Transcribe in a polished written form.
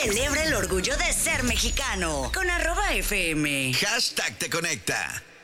Celebra el orgullo de ser mexicano con @FM. #te conecta.